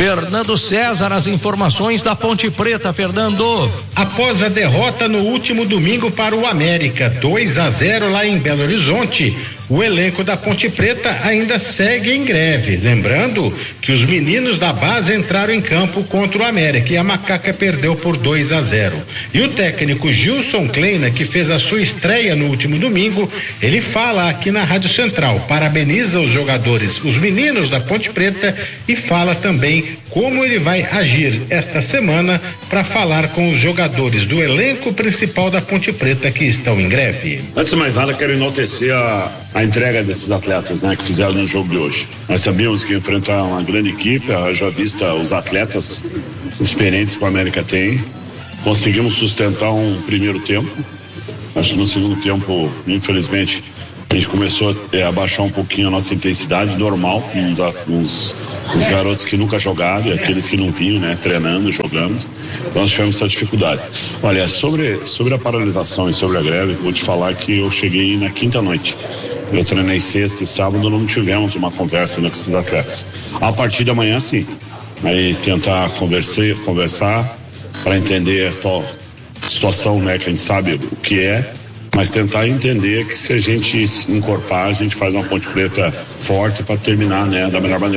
Fernando César, as informações da Ponte Preta. Fernando. Após a derrota no último domingo para o América, 2-0 lá em Belo Horizonte, o elenco da Ponte Preta ainda segue em greve. Lembrando que os meninos da base entraram em campo contra o América e a Macaca perdeu por 2-0. E o técnico Gilson Kleina, que fez a sua estreia no último domingo, ele fala aqui na Rádio Central, parabeniza os jogadores, os meninos da Ponte Preta, e fala também como ele vai agir esta semana para falar com os jogadores do elenco principal da Ponte Preta que estão em greve. Antes de mais nada, quero enaltecer a entrega desses atletas, né, que fizeram no jogo de hoje. Nós sabíamos que ia enfrentar uma grande equipe, já vista os atletas experientes que o América tem. Conseguimos sustentar um primeiro tempo. Acho que no segundo tempo, infelizmente, a gente começou a baixar um pouquinho a nossa intensidade normal, uns garotos que nunca jogaram e aqueles que não vinham, né, treinando, jogando. Então nós tivemos essa dificuldade. Olha, sobre a paralisação e sobre a greve, vou te falar que eu cheguei na quinta noite. Eu treinei sexta e sábado, não tivemos uma conversa, né, com esses atletas. A partir da manhã, sim. Aí tentar conversar para entender a situação, né, que a gente sabe o que é, mas tentar entender que se a gente encorpar, a gente faz uma Ponte Preta forte para terminar, né, da melhor maneira.